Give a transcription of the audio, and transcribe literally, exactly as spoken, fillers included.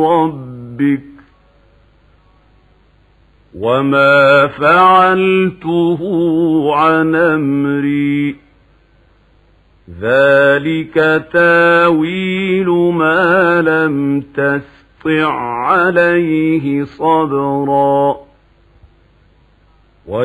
ربك وما فعلته عن أمري ذلك تاويل ما لم تستطع عليه صبرا